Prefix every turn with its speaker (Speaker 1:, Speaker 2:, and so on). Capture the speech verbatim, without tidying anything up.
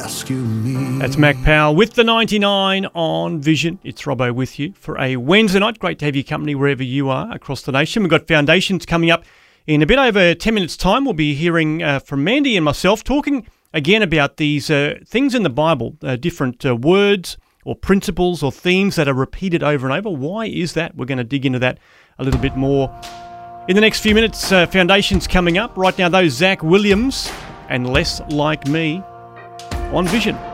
Speaker 1: rescue me.
Speaker 2: That's Mac Powell with the ninety-nine on Vision. It's Robbo with you for a Wednesday night. Great to have your company wherever you are across the nation. We've got Foundations coming up in a bit over ten minutes' time. We'll be hearing uh, from Mandy and myself talking again about these uh, things in the Bible, uh, different uh, words or principles or themes that are repeated over and over. Why is that? We're going to dig into that a little bit more in the next few minutes. Uh, Foundations coming up. Right now, though, Zach Williams and Less Like Me on Vision.